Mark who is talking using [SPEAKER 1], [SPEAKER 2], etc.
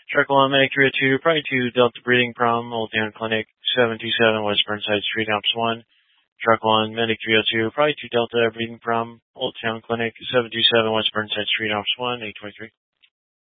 [SPEAKER 1] Truck 1, Medic 302, probably 2 Delta Breeding Prom, Old Town Clinic, 727 West Burnside Street, Ops 1. Truck 1, Medic 302, probably 2 Delta Breeding Prom, Old Town Clinic, 727 West Burnside Street, Ops 1, 823.